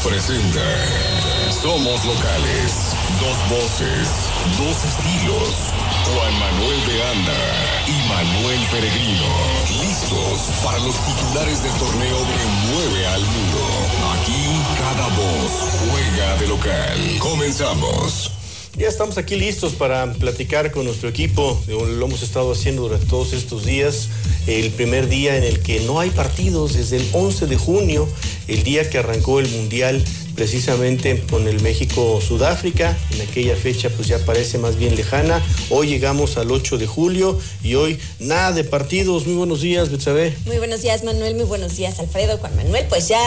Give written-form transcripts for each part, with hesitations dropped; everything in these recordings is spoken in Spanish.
presenta Somos Locales, dos voces, dos estilos. Juan Manuel de Anda y Manuel Peregrino, listos para los titulares del torneo que mueve al mundo. Aquí cada voz juega de local. Comenzamos. Ya estamos aquí listos para platicar con nuestro equipo. Lo hemos estado haciendo durante todos estos días. El primer día en el que no hay partidos desde el 11 de junio, el día que arrancó el Mundial, precisamente con el México-Sudáfrica. En aquella fecha pues ya parece más bien lejana. Hoy llegamos al 8 de julio y hoy nada de partidos. Muy buenos días, Betsabe. Muy buenos días, Manuel. Muy buenos días, Alfredo. Juan Manuel, pues ya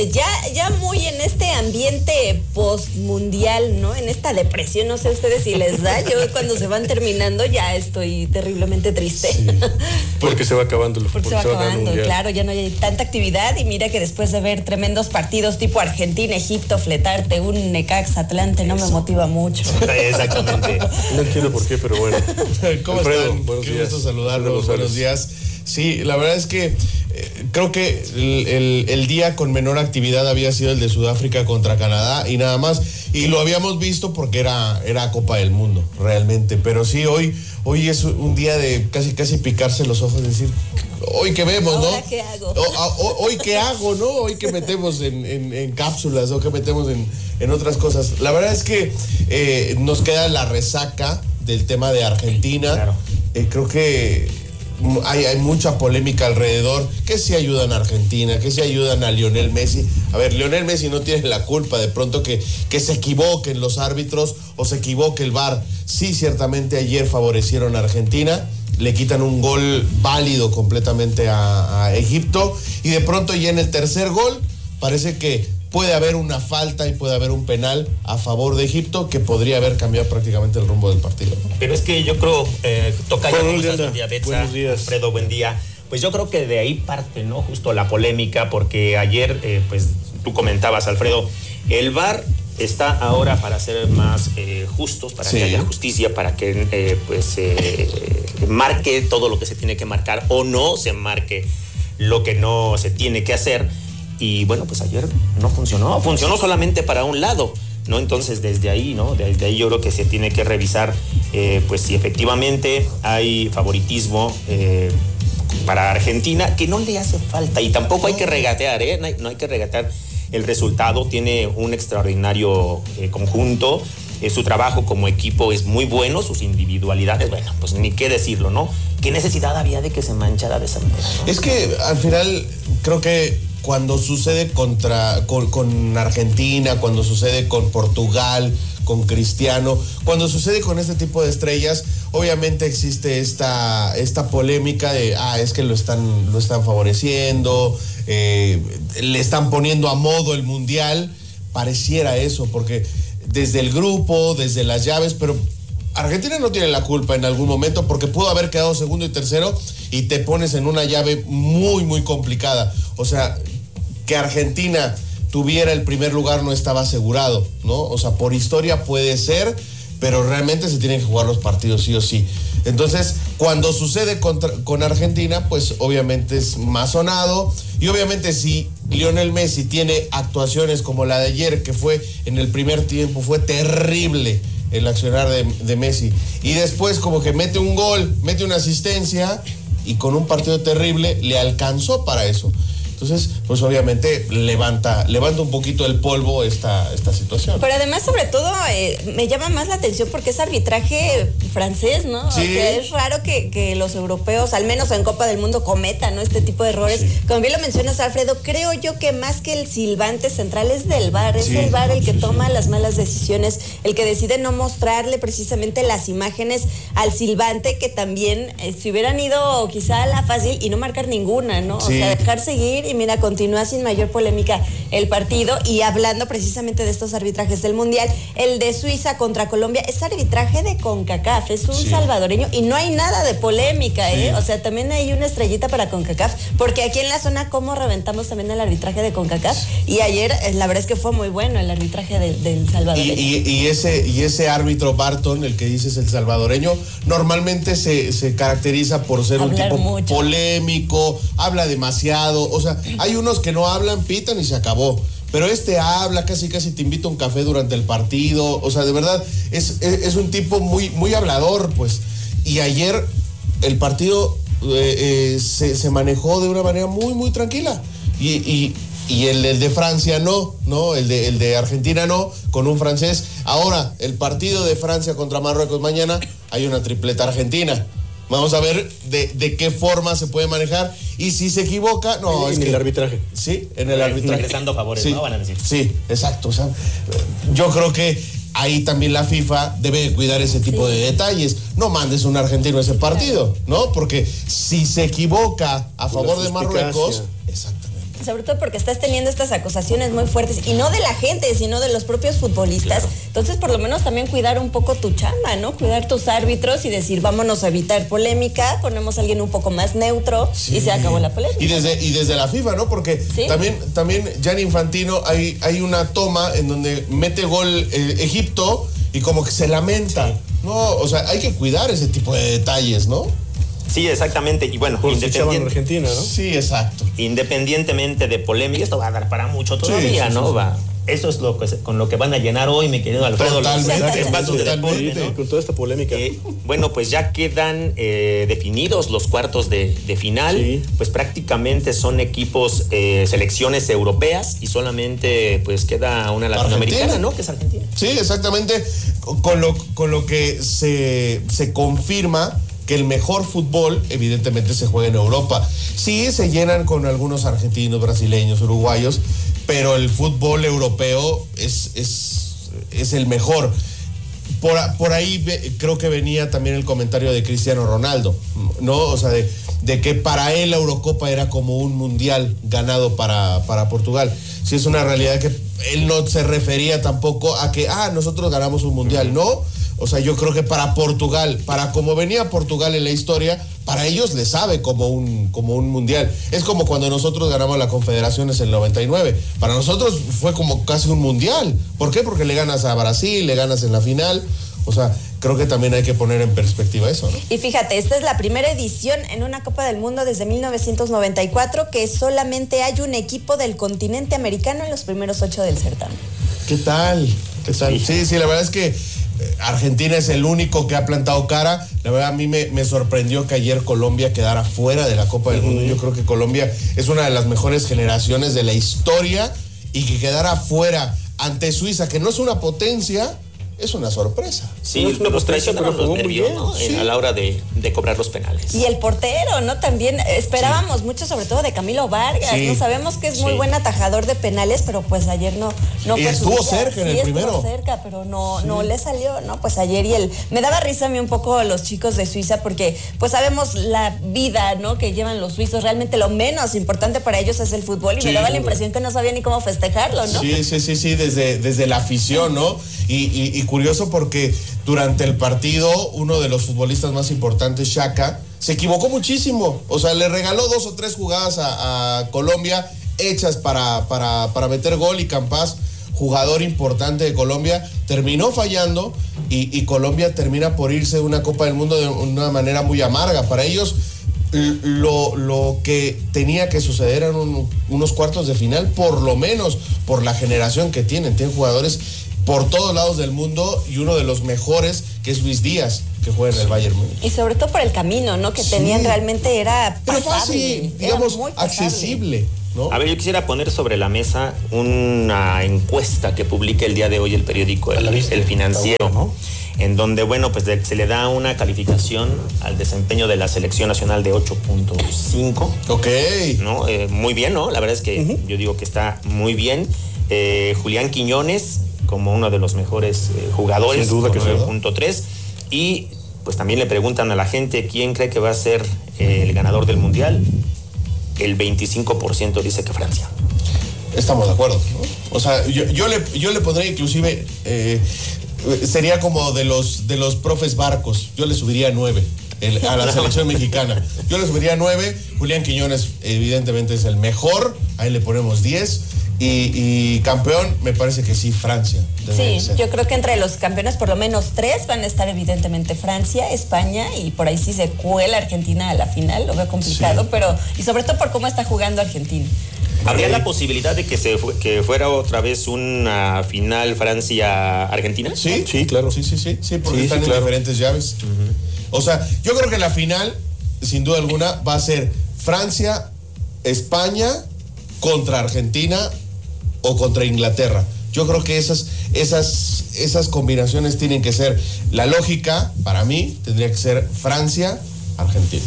muy en este ambiente post-mundial, ¿no? En esta depresión, no sé a ustedes si les da. Yo cuando se van terminando ya estoy terriblemente triste. Sí, porque se va acabando el Porque se va acabando, claro, ya no hay tanta actividad. Y mira que después de ver tremendos partidos tipo Argentina, Egipto, fletarte un Necaxa Atlante no me motiva mucho. Exactamente. No entiendo por qué, pero bueno. ¿Cómo Alfredo, están? buenos Qué días. gusto saludarlos, buenos días. Sí, la verdad es que creo que el día con menor actividad había sido el de Sudáfrica contra Canadá y nada más. Y lo habíamos visto porque era Copa del Mundo, realmente. Pero sí, hoy es un día de casi picarse los ojos y decir, hoy qué vemos, ¿no? ¿Ahora qué hago? Hoy qué hago, ¿no? Hoy que metemos en cápsulas o que metemos en otras cosas. La verdad es que nos queda la resaca del tema de Argentina. Claro. Creo que hay mucha polémica alrededor, que si ayudan a Argentina, que si ayudan a Lionel Messi. A ver, Lionel Messi no tiene la culpa de pronto que se equivoquen los árbitros o se equivoque el VAR. Sí, ciertamente ayer favorecieron a Argentina, le quitan un gol válido completamente a Egipto y de pronto ya en el tercer gol parece que puede haber una falta y puede haber un penal a favor de Egipto que podría haber cambiado prácticamente el rumbo del partido. Pero es que yo creo, toca ya Buenos días. Alfredo, buen día. Pues yo creo que de ahí parte, ¿no? Justo la polémica, porque ayer, pues tú comentabas, Alfredo, el VAR está ahora para ser más justos, para que haya justicia, para que marque todo lo que se tiene que marcar o no se marque lo que no se tiene que hacer. Y bueno, pues ayer no funcionó solamente para un lado, ¿no? Entonces desde ahí, ¿no? Desde ahí yo creo que se tiene que revisar, pues si efectivamente hay favoritismo para Argentina, que no le hace falta y tampoco hay que regatear, no hay que regatear el resultado. Tiene un extraordinario conjunto, su trabajo como equipo es muy bueno, sus individualidades, bueno, pues ni qué decirlo, ¿no? ¿Qué necesidad había de que se manchara de esa manera, ¿no? Es que al final creo que cuando sucede con Argentina, cuando sucede con Portugal, con Cristiano, cuando sucede con este tipo de estrellas, obviamente existe esta polémica de, es que lo están favoreciendo, le están poniendo a modo el Mundial. Pareciera eso, porque desde el grupo, desde las llaves, pero Argentina no tiene la culpa en algún momento porque pudo haber quedado segundo y tercero y te pones en una llave muy, muy complicada. O sea, que Argentina tuviera el primer lugar no estaba asegurado, ¿no? O sea, por historia puede ser, pero realmente se tienen que jugar los partidos sí o sí. Entonces, cuando sucede con Argentina, pues obviamente es más sonado. Y obviamente si Lionel Messi tiene actuaciones como la de ayer, que fue en el primer tiempo, fue terrible el accionar de Messi. Y después como que mete un gol, mete una asistencia y con un partido terrible le alcanzó para eso. Entonces, pues obviamente levanta un poquito el polvo esta situación. Pero además, sobre todo, me llama más la atención porque es arbitraje francés, ¿no? Sí. O sea, es raro que los europeos, al menos en Copa del Mundo, cometan, ¿no?, este tipo de errores. Sí. Como bien lo mencionas, Alfredo, creo yo que más que el silbante central es del VAR. Es el VAR el que toma las malas decisiones, el que decide no mostrarle precisamente las imágenes al silbante, que también si hubieran ido quizá a la fácil y no marcar ninguna, ¿no? Sí. O sea, dejar seguir. Y mira, continúa sin mayor polémica el partido. Y hablando precisamente de estos arbitrajes del Mundial, el de Suiza contra Colombia es arbitraje de CONCACAF, es un salvadoreño y no hay nada de polémica, O sea, también hay una estrellita para CONCACAF, porque aquí en la zona como reventamos también el arbitraje de CONCACAF. Y ayer la verdad es que fue muy bueno el arbitraje del salvadoreño. Y ese árbitro Barton, el que dices el salvadoreño, normalmente se caracteriza por ser un tipo polémico, habla demasiado, o sea, hay unos que no hablan, pitan y se acabó. pero habla, casi te invita a un café durante el partido, o sea, de verdad, es un tipo muy, muy hablador, pues. Y ayer el partido se manejó de una manera muy, muy tranquila. Y el de Francia no, el de Argentina no, con un francés. Ahora, el partido de Francia contra Marruecos mañana, hay una tripleta argentina. Vamos a ver de qué forma se puede manejar. Y si se equivoca, en el arbitraje. Sí, en el arbitraje. Regresando favores, sí, ¿no? Van a decir. Sí, exacto. O sea, yo creo que ahí también la FIFA debe de cuidar ese tipo de detalles. No mandes un argentino a ese partido, ¿no? Porque si se equivoca a favor de Marruecos, exactamente. Sobre todo porque estás teniendo estas acusaciones muy fuertes, y no de la gente, sino de los propios futbolistas. Claro. Entonces, por lo menos también cuidar un poco tu chamba, ¿no? Cuidar tus árbitros y decir, vámonos a evitar polémica, ponemos a alguien un poco más neutro, sí, y se acabó la polémica. Y desde la FIFA, ¿no? Porque ¿sí? también Gianni Infantino, hay una toma en donde mete gol Egipto y como que se lamenta, sí. ¿No? O sea, hay que cuidar ese tipo de detalles, ¿no? Sí, exactamente. Y bueno, Argentina, ¿no? Sí, exacto. Independientemente de polémica, esto va a dar para mucho todavía, sí, ¿no? Sí. Va. Eso es con lo que van a llenar hoy, mi querido Alfredo. Totalmente. Los espacios de deporte, ¿no? Con toda esta polémica. Bueno, pues ya quedan definidos los cuartos de final. Sí. Pues prácticamente son equipos, selecciones europeas, y solamente pues queda una latinoamericana, Argentina, ¿no? Que es Argentina. Sí, exactamente. Con lo que se confirma que el mejor fútbol evidentemente se juega en Europa. Sí, se llenan con algunos argentinos, brasileños, uruguayos, pero el fútbol europeo es el mejor. Por ahí creo que venía también el comentario de Cristiano Ronaldo, ¿no? O sea, de que para él la Eurocopa era como un mundial ganado para Portugal. Sí, es una realidad que él no se refería tampoco a que, nosotros ganamos un mundial, ¿no? O sea, yo creo que para Portugal, para como venía Portugal en la historia, para ellos les sabe como un mundial. Es como cuando nosotros ganamos la Confederaciones en el 99. Para nosotros fue como casi un mundial. ¿Por qué? Porque le ganas a Brasil, le ganas en la final. O sea, creo que también hay que poner en perspectiva eso, ¿no? Y fíjate, esta es la primera edición en una Copa del Mundo desde 1994 que solamente hay un equipo del continente americano en los primeros 8 del certamen. ¿Qué tal? Sí, la verdad es que Argentina es el único que ha plantado cara. La verdad, a mí me sorprendió que ayer Colombia quedara fuera de la Copa del Mundo. Yo creo que Colombia es una de las mejores generaciones de la historia, y que quedara fuera ante Suiza, que no es una potencia, es una sorpresa. Sí, los traicionaron los nervios, ¿no? Sí. A la hora de cobrar los penales. Y el portero, ¿no? También esperábamos mucho, sobre todo de Camilo Vargas, ¿no? Sabemos que es muy buen atajador de penales, pero pues ayer no y fue estuvo cerca en el primero. Estuvo cerca, pero no le salió, ¿no? Pues ayer me daba risa a mí un poco los chicos de Suiza, porque pues sabemos la vida, ¿no? Que llevan los suizos. Realmente lo menos importante para ellos es el fútbol, y me daba la impresión que no sabía ni cómo festejarlo, ¿no? Sí, desde la afición, ¿no? Y curioso porque durante el partido uno de los futbolistas más importantes, Xhaka, se equivocó muchísimo. O sea, le regaló 2 o 3 jugadas a Colombia hechas para meter gol, y Campás, jugador importante de Colombia, terminó fallando, y Colombia termina por irse de una Copa del Mundo de una manera muy amarga. Para ellos lo que tenía que suceder eran unos cuartos de final, por lo menos por la generación que tienen jugadores por todos lados del mundo, y uno de los mejores, que es Luis Díaz, que juega en el Bayern Múnich. Y sobre todo por el camino, ¿no? Que tenían, realmente era pasable. Pero fácil, digamos, accesible, ¿no? A ver, yo quisiera poner sobre la mesa una encuesta que publica el día de hoy el periódico El Financiero, ¿no? En donde, bueno, pues se le da una calificación al desempeño de la selección nacional de 8.5. Ok. ¿No? Muy bien, ¿no? La verdad es que yo digo que está muy bien. Julián Quiñones como uno de los mejores jugadores, sin duda, que 9.3. Y pues también le preguntan a la gente quién cree que va a ser el ganador del Mundial. El 25% dice que Francia. Estamos de acuerdo, ¿no? O sea, yo le pondría inclusive, sería como de los profes Barcos, yo le subiría 9 a la selección mexicana. Yo le subiría 9, Julián Quiñones evidentemente es el mejor, ahí le ponemos 10. Y campeón, me parece que sí, Francia. Sí, yo creo que entre los campeones por lo menos 3 van a estar evidentemente Francia, España, y por ahí sí se cuela Argentina a la final, lo veo complicado, pero y sobre todo por cómo está jugando Argentina. ¿Habría la posibilidad de que fuera otra vez una final Francia-Argentina? Sí, claro. Sí, porque están en diferentes llaves. O sea, yo creo que la final, sin duda alguna, va a ser Francia, España contra Argentina o contra Inglaterra. Yo creo que esas combinaciones tienen que ser, la lógica, para mí, tendría que ser Francia, Argentina.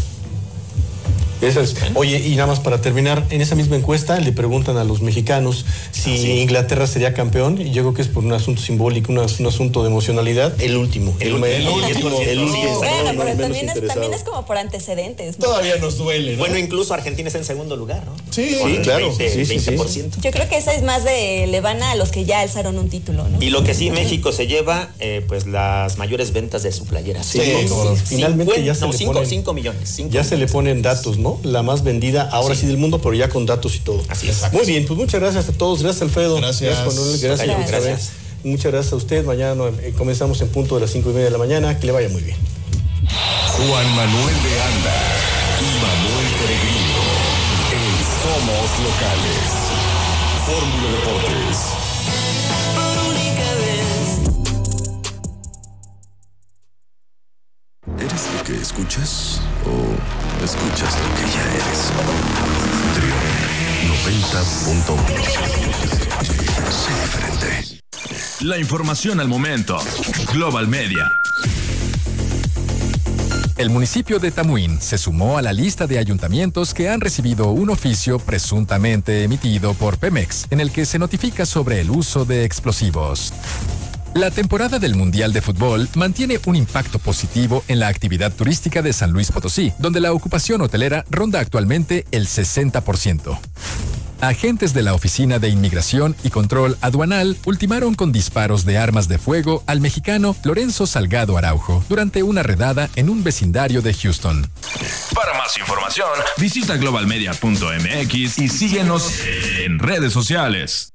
Oye, y nada más para terminar, en esa misma encuesta le preguntan a los mexicanos si Inglaterra sería campeón, y yo creo que es por un asunto simbólico, un asunto de emocionalidad, el último. Bueno, pero también es como por antecedentes, ¿no? Todavía nos duele, ¿no? Bueno, incluso Argentina está en segundo lugar, ¿no? Sí, claro. 20%. Yo creo que esa es más le van a los que ya alzaron un título, ¿no? Y lo que sí, México se lleva, pues las mayores ventas de su playera. Finalmente ya se le ponen 5 millones. Ya se le ponen datos, ¿no? La más vendida ahora sí del mundo, pero ya con datos y todo. Así es. Muy bien, pues muchas gracias a todos. Gracias, Alfredo. Gracias. Manuel. Gracias. Muchas gracias a usted. Mañana comenzamos en punto de las 5:30 de la mañana. Que le vaya muy bien. Juan Manuel de Anda y Manuel Peregrino en Somos Locales. Fórmula Deportes. ¿Eres lo que escuchas o escuchas lo que ya eres? Trio 90.1. Sé diferente. La información al momento. Global Media. El municipio de Tamuín se sumó a la lista de ayuntamientos que han recibido un oficio presuntamente emitido por Pemex, en el que se notifica sobre el uso de explosivos. La temporada del Mundial de Fútbol mantiene un impacto positivo en la actividad turística de San Luis Potosí, donde la ocupación hotelera ronda actualmente el 60%. Agentes de la Oficina de Inmigración y Control Aduanal ultimaron con disparos de armas de fuego al mexicano Lorenzo Salgado Araujo durante una redada en un vecindario de Houston. Para más información, visita globalmedia.mx y síguenos en redes sociales.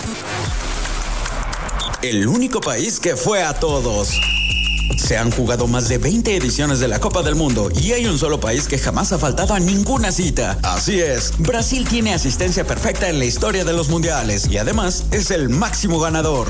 El único país que fue a todos. Se han jugado más de 20 ediciones de la Copa del Mundo y hay un solo país que jamás ha faltado a ninguna cita. Así es, Brasil tiene asistencia perfecta en la historia de los mundiales y además es el máximo ganador.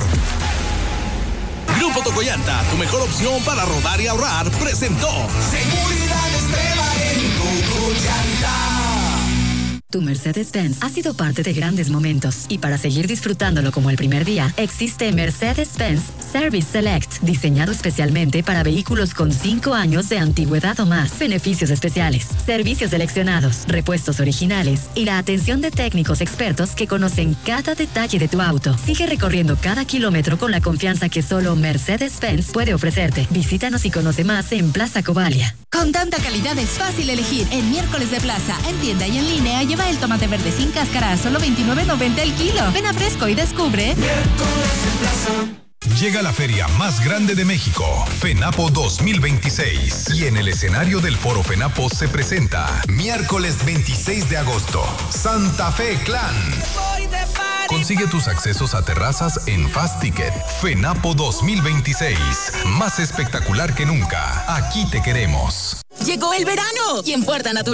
Grupo Tocoyanta, tu mejor opción para rodar y ahorrar, presentó Seguridad Extrema en Tocoyanta. Tu Mercedes-Benz ha sido parte de grandes momentos y para seguir disfrutándolo como el primer día, existe Mercedes-Benz Service Select, diseñado especialmente para vehículos con 5 años de antigüedad o más. Beneficios especiales, servicios seleccionados, repuestos originales y la atención de técnicos expertos que conocen cada detalle de tu auto. Sigue recorriendo cada kilómetro con la confianza que solo Mercedes-Benz puede ofrecerte. Visítanos y conoce más en Plaza Covalia. Con tanta calidad es fácil elegir. En Miércoles de Plaza, en tienda y en línea, lleva el tomate verde sin cáscara a solo $29.90 el kilo. Ven a Fresco y descubre. Miércoles de Plaza. Llega la feria más grande de México, FENAPO 2026. Y en el escenario del Foro FENAPO se presenta, miércoles 26 de agosto, Santa Fe Clan. Consigue tus accesos a terrazas en Fast Ticket. FENAPO 2026. Más espectacular que nunca. Aquí te queremos. Llegó el verano y en Puerta Natural